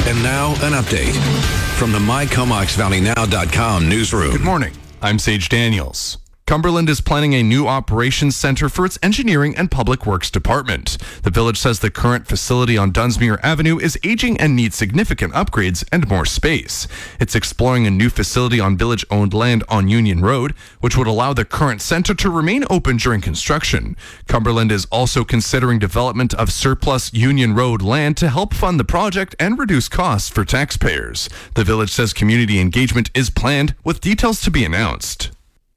And now, an update from the MyComoxValleyNow.com newsroom. Good morning. I'm Sage Daniels. Cumberland is planning a new operations center for its engineering and public works department. The village says the current facility on Dunsmuir Avenue is aging and needs significant upgrades and more space. It's exploring a new facility on village-owned land on Union Road, which would allow the current center to remain open during construction. Cumberland is also considering development of surplus Union Road land to help fund the project and reduce costs for taxpayers. The village says community engagement is planned, with details to be announced.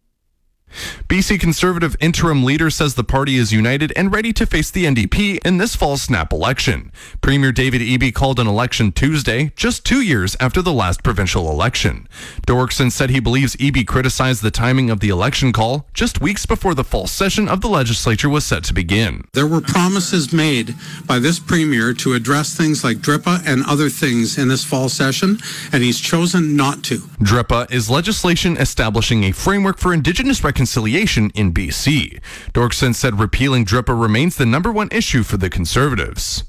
BC Conservative interim leader says the party is united and ready to face the NDP in this fall's snap election. Premier David Eby called an election Tuesday, just 2 years after the last provincial election. Dorkson said he believes Eby criticized the timing of the election call just weeks before the fall session of the legislature was set to begin. There were promises made by this premier to address things like DRIPA and other things in this fall session, and he's chosen not to. DRIPA is legislation establishing a framework for Indigenous reconciliation in BC. Dorkson said repealing DRIPA remains the number one issue for the Conservatives.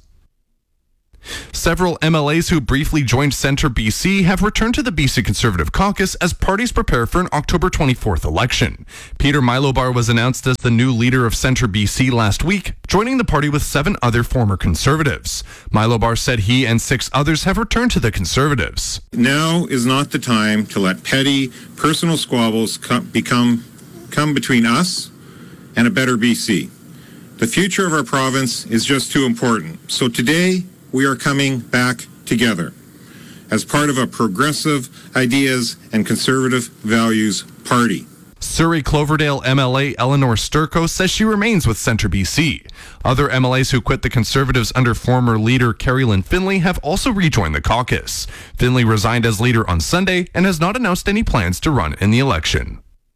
Several MLAs who briefly joined Centre BC have returned to the BC Conservative Caucus as parties prepare for an October 24th election. Peter Mylobar was announced as the new leader of Centre BC last week, joining the party with 7 other former Conservatives. Mylobar said he and 6 others have returned to the Conservatives. Now is not the time to let petty, personal squabbles come between us and a better BC. The future of our province is just too important. So today, we are coming back together as part of a progressive ideas and conservative values party. Surrey Cloverdale MLA Eleanor Sturko says she remains with Centre BC. Other MLAs who quit the Conservatives under former leader Carrie-Lynn Finlay have also rejoined the caucus. Finlay resigned as leader on Sunday and has not announced any plans to run in the election.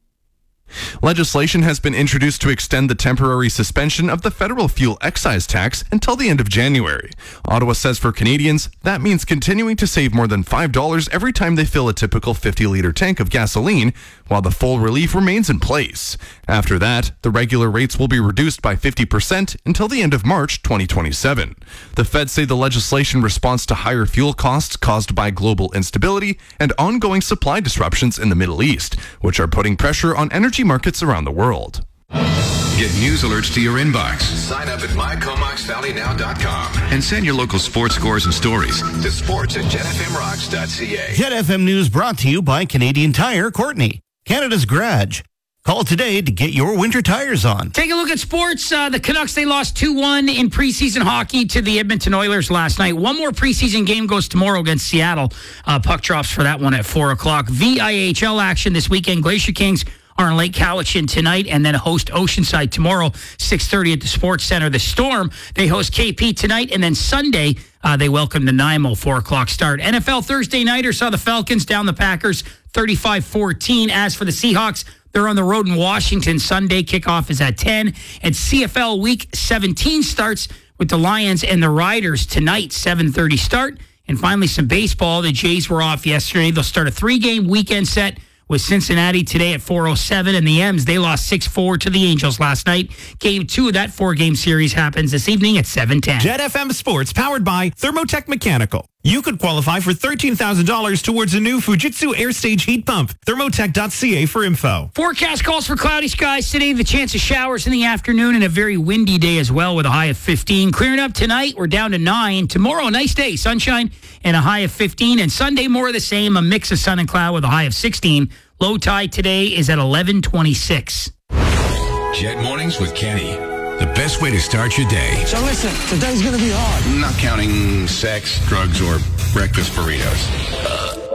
Legislation has been introduced to extend the temporary suspension of the federal fuel excise tax until the end of January. Ottawa says for Canadians, that means continuing to save more than $5 every time they fill a typical 50-liter tank of gasoline, while the full relief remains in place. After that, the regular rates will be reduced by 50% until the end of March 2027. The feds say the legislation responds to higher fuel costs caused by global instability and ongoing supply disruptions in the Middle East, which are putting pressure on energy markets around the world. Get news alerts to your inbox. Sign up at MyComoxValleyNow.com And send your local sports scores and stories to sports@JetFMRocks.ca. Jet FM News brought to you by Canadian Tire Courtney, Canada's garage. Call today to get your winter tires on. Take a look at sports. The Canucks, they lost 2-1 in preseason hockey to the Edmonton Oilers last night. One more preseason game goes tomorrow against Seattle. Puck drops for that one at 4 o'clock. VIHL action this weekend. Glacier Kings are in Lake Cowichan tonight and then host Oceanside tomorrow, 6:30 at the Sports Center. The Storm, they host KP tonight, and then Sunday, they welcome Nanaimo, 4 o'clock start. NFL Thursday nighter saw the Falcons down the Packers 35-14. As for the Seahawks, they're on the road in Washington. Sunday kickoff is at 10. And CFL Week 17 starts with the Lions and the Riders tonight, 7:30 start. And finally, some baseball. The Jays were off yesterday. They'll start a 3-game weekend set with Cincinnati today at 4:07, and the M's, they lost 6-4 to the Angels last night. Game 2 of that 4-game series happens this evening at 7:10. Jet FM Sports, powered by Thermotech Mechanical. You could qualify for $13,000 towards a new Fujitsu Airstage heat pump. Thermotech.ca for info. Forecast calls for cloudy skies today, the chance of showers in the afternoon, and a very windy day as well with a high of 15. Clearing up tonight, we're down to 9. Tomorrow, a nice day, sunshine and a high of 15. And Sunday, more of the same, a mix of sun and cloud with a high of 16. Low tide today is at 11:26. Jet Mornings with Kenny. The best way to start your day. So listen, today's going to be hard. Not counting sex, drugs, or breakfast burritos.